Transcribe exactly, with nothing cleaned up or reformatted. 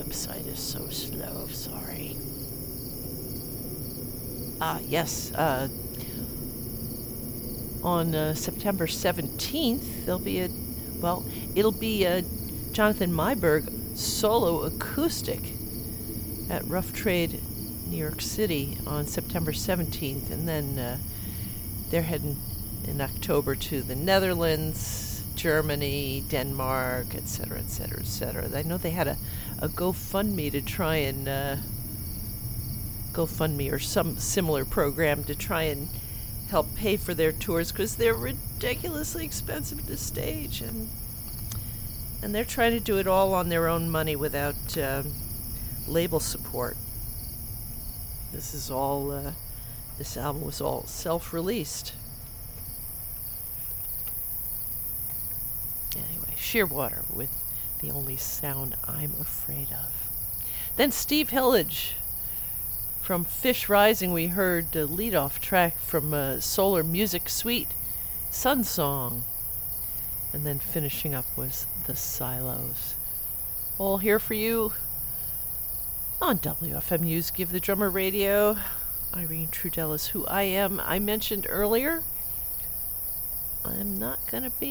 website is so slow. Sorry. Ah, yes. Uh, on uh, September seventeenth, there'll be a, well, it'll be a Jonathan Myberg solo acoustic at Rough Trade, New York City on September seventeenth. And then uh, they're heading in October to the Netherlands, Germany, Denmark, et cetera, et cetera, et cetera. I know they had a, a GoFundMe to try and, uh, GoFundMe or some similar program to try and help pay for their tours because they're ridiculously expensive to stage, and and they're trying to do it all on their own money without uh, label support. This is all, uh, this album was all self-released. Anyway, Shearwater with The Only Sound I'm Afraid Of. Then Steve Hillage. From Fish Rising, we heard the lead-off track from uh, Solar Music Suite, Sun Song. And then finishing up was The Silos. All here for you on W F M U's Give the Drummer Radio. Irene Trudell is who I am. I mentioned earlier, I'm not going to be